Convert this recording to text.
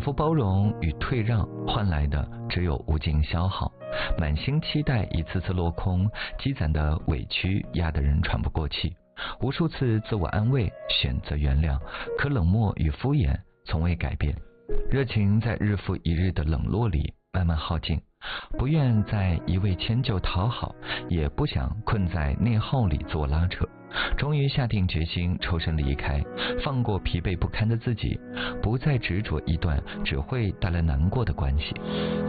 复包容与退让换来的只有无尽消耗，满心期待一次次落空，积攒的委屈压得人喘不过气。无数次自我安慰，选择原谅，可冷漠与敷衍从未改变。热情在日复一日的冷落里慢慢耗尽，不愿再一味迁就讨好，也不想困在内耗里自我拉扯。终于下定决心抽身离开，放过疲惫不堪的自己，不再执着一段只会带来难过的关系。